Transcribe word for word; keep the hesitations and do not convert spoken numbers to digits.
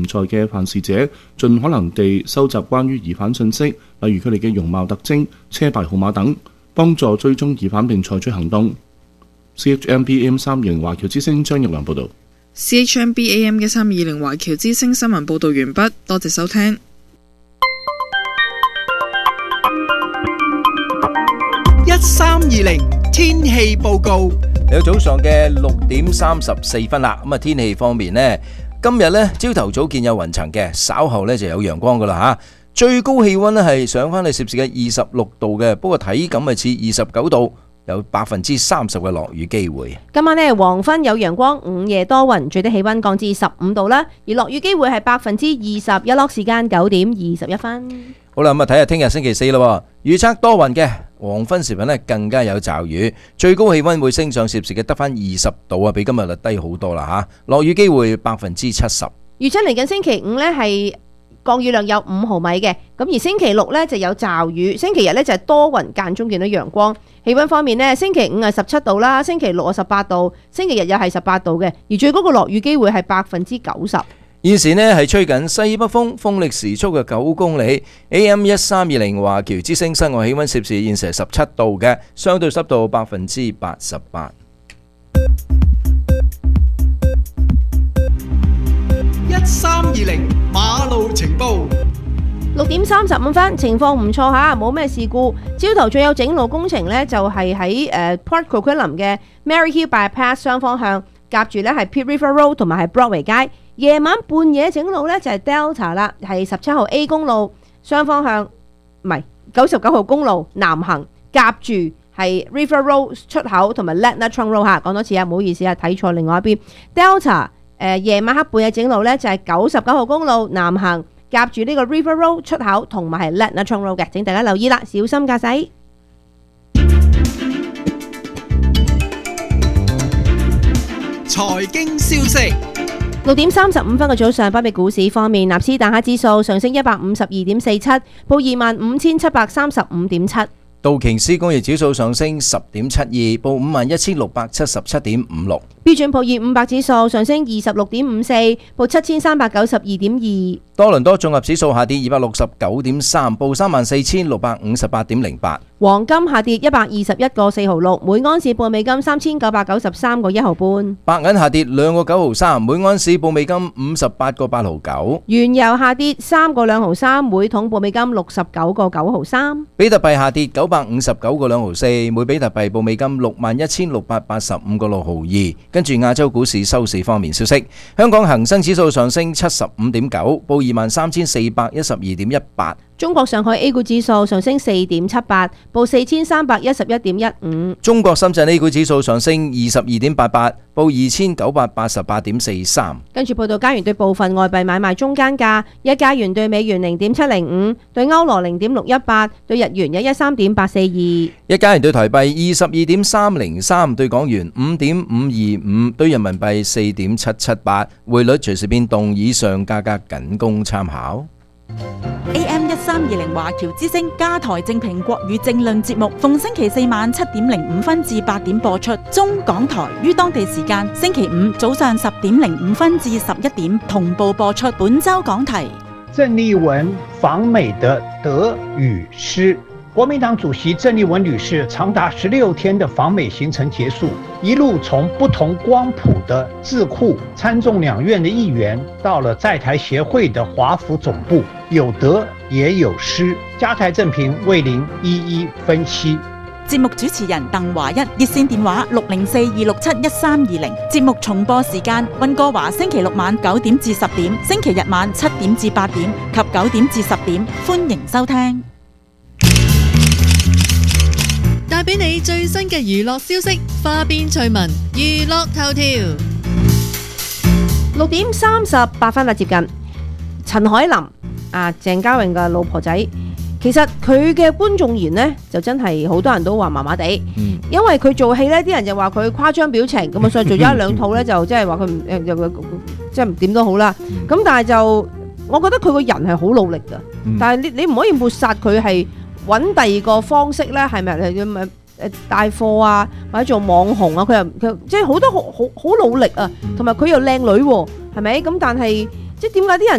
在嘅犯事者盡可能地收集關於疑犯信息，例如佢哋嘅容貌特徵、車牌號碼等，幫助追蹤疑犯並採取行動。C H M B A M 三二零華僑之聲張玉良報導。 C H M B A M 一三二零華僑之聲新聞報導完畢，多謝收聽。 一三二零天氣報告。 嚟到早上嘅六點三十四分啦，咁啊天氣方面呢，今日呢朝頭早見有雲層嘅，稍後呢就有陽光噶啦吓。最高氣溫呢係上翻去攝氏嘅二十六度嘅，不過體感係似二十九度，有百分之三十嘅落雨機會。 今晚呢黃昏有陽光，午夜多雲，最低氣溫降至十五度啦，而落雨機會係百分之二十，日落時間九點二十一分。 好啦，咁啊睇下聽日星期四咯，預測多雲嘅，黃昏時分呢更加有驟雨，最高氣溫會升上攝氏嘅得翻二十度啊，比今日就低好多啦吓，落雨機會百分之七十。 預測嚟緊星期五呢係降雨量有五毫米嘅，咁而星期六呢就有驟雨，星期日呢就係多雲間中見到陽光。氣溫方面呢，星期五係十七度啦，星期六係十八度，星期日又係十八度嘅，而最高個落雨機會係百分之九十。 現時呢係吹緊西北風，風力時速嘅九公里。A M 一三二零華僑之聲室外氣溫攝氏現時係十七度嘅，相對濕度百分之八十八。 一三二零馬路情報。 六點三十五分，情況唔錯吓，冇咩事故。朝頭早有整路工程呢，就係喺誒 Port Coquitlam 嘅 Maryhill Bypass 雙方向，夾住呢係 Pitt River Road 同埋係 Broadway 街。夜晚半夜整路呢，就係 Delta 啦，係十七號 A 公路雙方向，唔係九十九號公路南行，夾住係 River Road 出口同埋 Ladner Trunk Road 吓。講多次啊，唔好意思啊，睇錯另外一邊 Delta 誒夜晚黑半夜整路呢，就係九十九號公路南行，夾住呢個 River Road 出口同埋係 Ladner Trunk Road 嘅，請大家留意啦，小心駕駛。 財經消息。 六點三十五分嘅早上，北美股市方面，納斯達克指數上升一百五十二點四七，報二萬五千七百三十五點七。 道瓊斯工業指數上升十點七二，報五萬一千六百七十七點五六。 標準普爾五百指數上升二十六點五四，報七千三百九十二點二。 多倫多綜合指數下跌二百六十九點三，報三萬四千六百五十八點零八。 黃金下跌一百二十一個四毫六，每安士報美金三千九百九十三個一毫半。 白銀下跌兩個九毫三，每安士報美金五十八個八毫九。 原油下跌三個兩毫三，每桶報美金六十九個九毫三。 比特幣下跌九百五十九個兩毫四，每比特幣報美金六萬一千六百八十五個六毫二。跟住亞洲股市收市方面消息，香港恒生指數上升七十五點九，報二萬三千四百一十二點一八。 中國上海 A 股指數上升四點七八，報四千三百一十一點一五。 中國深圳 A 股指數上升二十二點八八，報二千九百八十八點四三。 跟住報道加元對部分外幣買賣中間價：一加元對美元零點七零五，對歐羅零點六一八，對日元一一三點八四二。 一加元對台幣二十二點三零三，對港元五點五二五，對人民幣四點七七八。匯率隨時變動，以上價格僅供參考。 A M 一三二零華僑之聲加台正評國語政論節目，逢星期四晚七點零五分至八點播出。中港台於當地時間星期五早上十點零五分至十一點同步播出。本周講題： 鄭麗文訪美的得與失。國民黨主席鄭麗文女士長達十六天的訪美行程結束，一路從不同光譜的智庫、參眾兩院的議員，到了在台協會的華府總部，有得也有失。加台正評為您一一分析。 節目主持人鄧華一，熱線電話六零四二六七一三二零。節目重播時間：溫哥華星期六晚九點至十點，星期日晚七點至八點及九點至十點。歡迎收聽。 帶俾你最新嘅娛樂消息，花邊趣聞，娛樂頭條。 六點三十八分啦，接近陳海琳啊，鄭嘉穎嘅老婆仔。其實佢嘅觀眾緣呢，就真係好多人都話麻麻地，嗯、因為佢做戲呢啲人就話佢誇張表情，咁啊所以做咗一兩套呢，就即係話佢唔誒，即係唔點都好啦。咁、嗯、但係就我覺得佢個人係好努力噶，嗯、但係你你唔可以抹殺佢係揾第二個方式呢，係咪咁誒誒帶貨啊，或者做網紅啊？佢又佢即係好多好好好努力啊，同埋佢又靚女喎，係咪？咁但係即係點解啲人